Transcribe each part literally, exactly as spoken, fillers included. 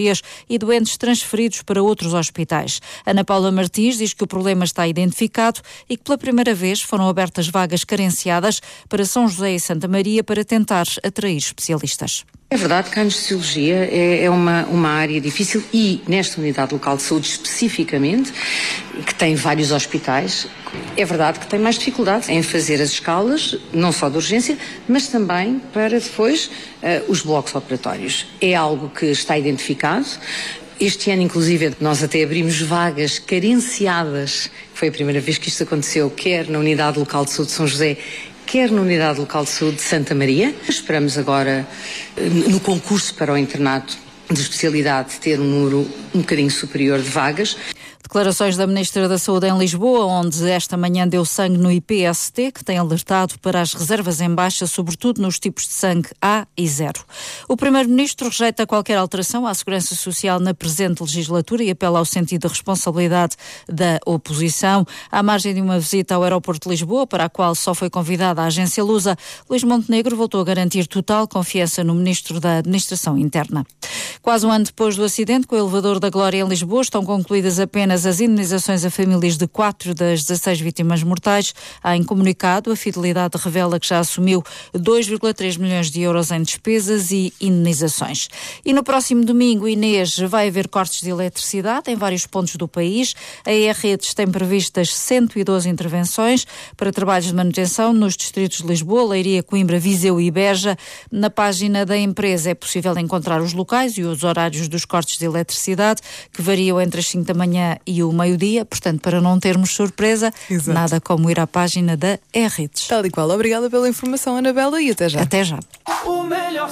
e doentes transferidos para outros hospitais. Ana Paula Martins diz que o problema está identificado e que pela primeira vez foram abertas vagas carenciadas para São José e Santa Maria para tentar atrair especialistas. É verdade que a anestesiologia é, é uma, uma área difícil e nesta unidade local de saúde especificamente, que tem vários hospitais, é verdade que tem mais dificuldades em fazer as escalas, não só de urgência, mas também para depois uh, os blocos operatórios. É algo que está identificado. Este ano, inclusive, nós até abrimos vagas carenciadas. Foi a primeira vez que isto aconteceu, quer na unidade local de saúde de São José, quer na Unidade Local de Saúde de Santa Maria. Esperamos agora, no concurso para o internato de especialidade, ter um número um bocadinho superior de vagas. Declarações da Ministra da Saúde em Lisboa, onde esta manhã deu sangue no I P S T, que tem alertado para as reservas em baixa, sobretudo nos tipos de sangue A e zero. O Primeiro-Ministro rejeita qualquer alteração à Segurança Social na presente legislatura e apela ao sentido de responsabilidade da oposição. À margem de uma visita ao aeroporto de Lisboa, para a qual só foi convidada a agência Lusa, Luís Montenegro voltou a garantir total confiança no Ministro da Administração Interna. Quase um ano depois do acidente com o elevador da Glória em Lisboa, estão concluídas apenas as indenizações a famílias de quatro das dezasseis vítimas mortais. Em comunicado, a Fidelidade revela que já assumiu dois vírgula três milhões de euros em despesas e indenizações. E no próximo domingo, Inês, vai haver cortes de eletricidade em vários pontos do país. A E-Redes tem previstas cento e doze intervenções para trabalhos de manutenção nos distritos de Lisboa, Leiria, Coimbra, Viseu e Beja. Na página da empresa é possível encontrar os locais e os horários dos cortes de eletricidade, que variam entre as cinco da manhã e o meio-dia, portanto, para não termos surpresa, Exato. Nada como ir à página da E-Redes. Tal e qual. Obrigada pela informação, Anabela, e até já. Até já. O melhor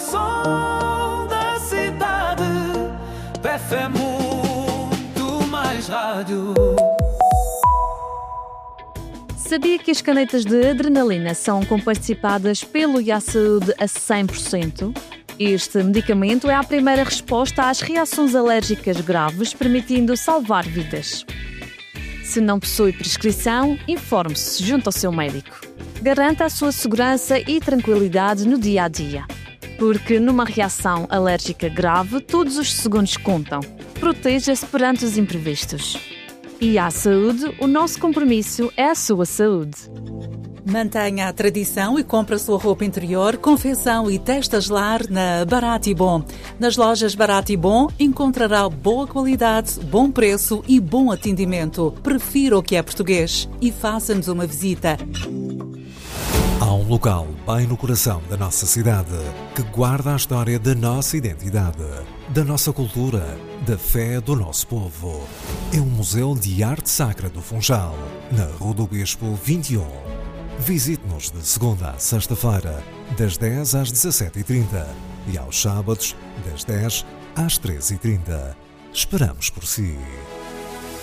som da cidade, P F é muito mais rádio. Sabia que as canetas de adrenalina são comparticipadas pelo I A Saúde a cem por cento? Este medicamento é a primeira resposta às reações alérgicas graves, permitindo salvar vidas. Se não possui prescrição, informe-se junto ao seu médico. Garanta a sua segurança e tranquilidade no dia a dia. Porque numa reação alérgica grave, todos os segundos contam. Proteja-se perante os imprevistos. I A Saúde, o nosso compromisso é a sua saúde. Mantenha a tradição e compre a sua roupa interior, confecção e testas lar na Barato e Bom. Nas lojas Barato e Bom encontrará boa qualidade, bom preço e bom atendimento. Prefira o que é português e faça-nos uma visita. Há um local bem no coração da nossa cidade que guarda a história da nossa identidade, da nossa cultura, da fé do nosso povo. É o Museu de Arte Sacra do Funchal, na Rua do Bispo vinte e um. Visite-nos de segunda a sexta-feira, das dez às dezassete e trinta e aos sábados, das dez às treze e trinta. Esperamos por si.